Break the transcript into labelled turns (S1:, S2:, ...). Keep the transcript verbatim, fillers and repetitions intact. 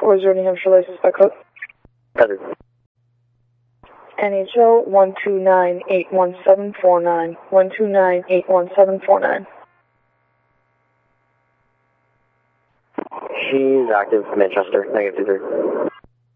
S1: four zero New Hampshire license by code.
S2: Covered.
S1: N H L one two nine eight one seven four nine. one two nine eight one seven four nine.
S2: She's active, Manchester, negative two three.